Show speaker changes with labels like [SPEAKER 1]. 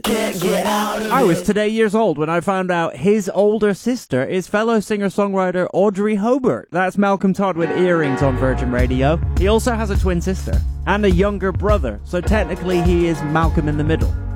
[SPEAKER 1] I was today years old when I found out his older sister is fellow singer-songwriter Audrey Hobart. That's Malcolm Todd with Earrings on Virgin Radio. He also has a twin sister and a younger brother, so technically he is Malcolm in the middle.